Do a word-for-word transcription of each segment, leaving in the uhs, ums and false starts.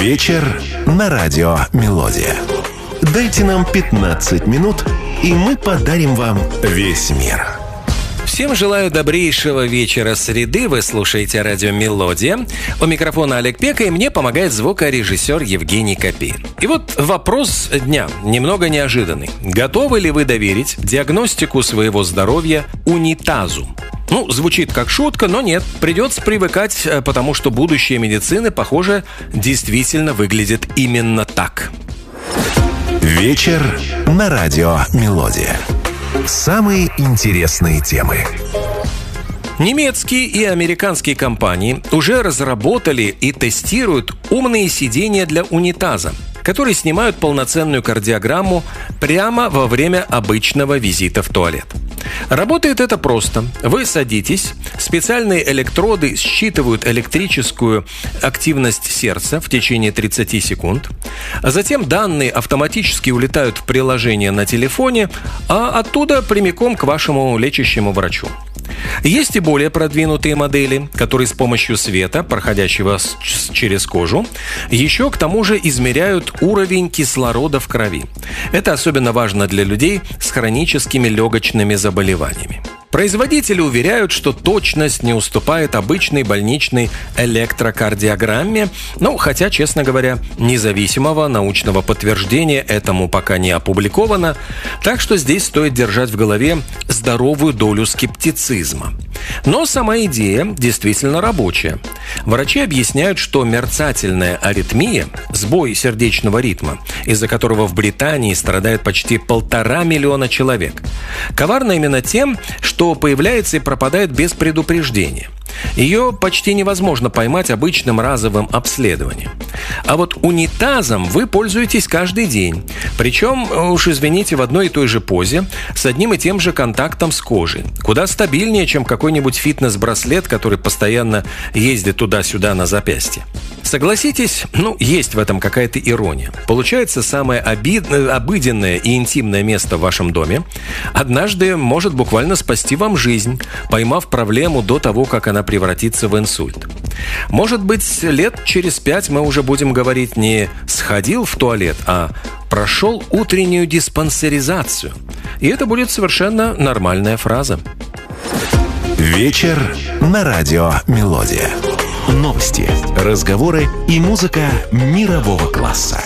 Вечер на радио «Мелодия». Дайте нам пятнадцать минут, и мы подарим вам весь мир. Всем желаю добрейшего вечера среды. Вы слушаете радио «Мелодия». У микрофона Олег Пека, и мне помогает звукорежиссер Евгений Копейн. И вот вопрос дня, немного неожиданный. Готовы ли вы доверить диагностику своего здоровья унитазу? Ну, звучит как шутка, но нет. Придется привыкать, потому что будущее медицины, похоже, действительно выглядит именно так. Вечер на радио «Мелодия». Самые интересные темы. Немецкие и американские компании уже разработали и тестируют умные сиденья для унитаза, которые снимают полноценную кардиограмму прямо во время обычного визита в туалет. Работает это просто. Вы садитесь, специальные электроды считывают электрическую активность сердца в течение тридцать секунд, а затем данные автоматически улетают в приложение на телефоне, а оттуда прямиком к вашему лечащему врачу. Есть и более продвинутые модели, которые с помощью света, проходящего через кожу, еще к тому же измеряют уровень кислорода в крови. Это особенно важно для людей с хроническими легочными заболеваниями. Производители уверяют, что точность не уступает обычной больничной электрокардиограмме, ну, хотя, честно говоря, независимого научного подтверждения этому пока не опубликовано, так что здесь стоит держать в голове здоровую долю скептицизма. Но сама идея действительно рабочая. Врачи объясняют, что мерцательная аритмия, сбой сердечного ритма, из-за которого в Британии страдает почти полтора миллиона человек, коварна именно тем, что появляется и пропадает без предупреждения. Ее почти невозможно поймать обычным разовым обследованием. А вот унитазом вы пользуетесь каждый день. Причем, уж извините, в одной и той же позе, с одним и тем же контактом с кожей. Куда стабильнее, чем какой-нибудь фитнес-браслет, который постоянно ездит туда-сюда на запястье. Согласитесь, ну, есть в этом какая-то ирония. Получается, самое обид... обыденное и интимное место в вашем доме однажды может буквально спасти вам жизнь, поймав проблему до того, как она превратится в инсульт. Может быть, лет через пять мы уже будем говорить не «сходил в туалет», а «прошел утреннюю диспансеризацию». И это будет совершенно нормальная фраза. Вечер на радио «Мелодия». Новости, разговоры и музыка мирового класса.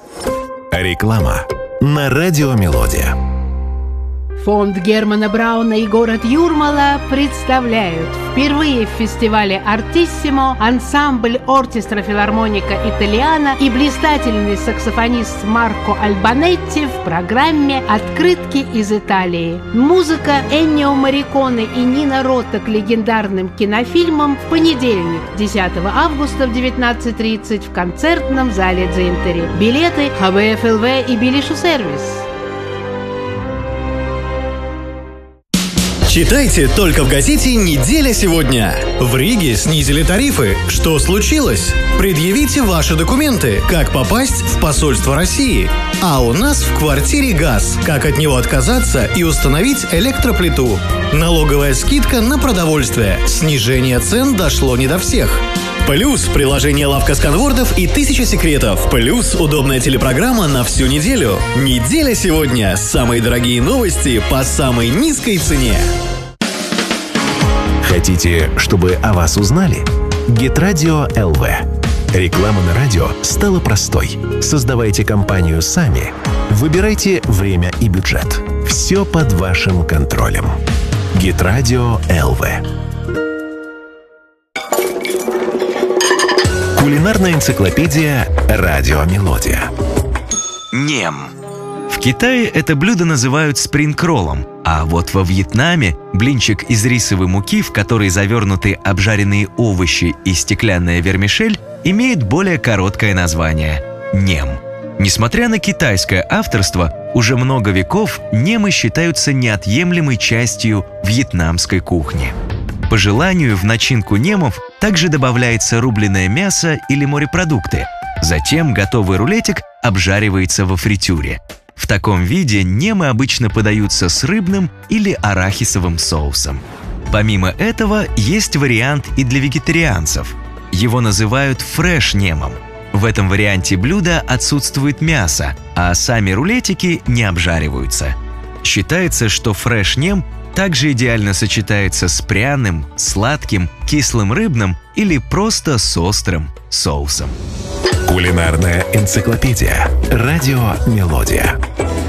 Реклама на радио «Мелодия». Фонд Германа Брауна и город Юрмала представляют впервые в фестивале «Артиссимо» ансамбль «Оркестра Филармоника Италиана» и блистательный саксофонист Марко Альбанетти в программе «Открытки из Италии». Музыка Эннио Морриконе и Нино Рота к легендарным кинофильмам в понедельник, десятого августа в девятнадцать тридцать в концертном зале Дзинтери. Билеты ха вэ эф эл вэ и Билишу Сервис. Читайте только в газете «Неделя сегодня». В Риге снизили тарифы. Что случилось? Предъявите ваши документы. Как попасть в посольство России? А у нас в квартире газ. Как от него отказаться и установить электроплиту? Налоговая скидка на продовольствие. Снижение цен дошло не до всех. Плюс приложение «Лавка сканвордов» и «Тысяча секретов». Плюс удобная телепрограмма на всю неделю. Неделя сегодня. Самые дорогие новости по самой низкой цене. Хотите, чтобы о вас узнали? Гитрадио эл ви. Реклама на радио стала простой. Создавайте компанию сами. Выбирайте время и бюджет. Все под вашим контролем. Гитрадио эл ви. Кулинарная энциклопедия «Радио Мелодия». Нем. В Китае это блюдо называют спринг-роллом, а вот во Вьетнаме блинчик из рисовой муки, в который завернуты обжаренные овощи и стеклянная вермишель, имеет более короткое название – нем. Несмотря на китайское авторство, уже много веков немы считаются неотъемлемой частью вьетнамской кухни. По желанию в начинку немов также добавляется рубленое мясо или морепродукты. Затем готовый рулетик обжаривается во фритюре. В таком виде немы обычно подаются с рыбным или арахисовым соусом. Помимо этого, есть вариант и для вегетарианцев. Его называют фреш-немом. В этом варианте блюда отсутствует мясо, а сами рулетики не обжариваются. Считается, что фреш-нем также идеально сочетается с пряным, сладким, кислым рыбным или просто с острым соусом. Кулинарная энциклопедия. Радио «Мелодия».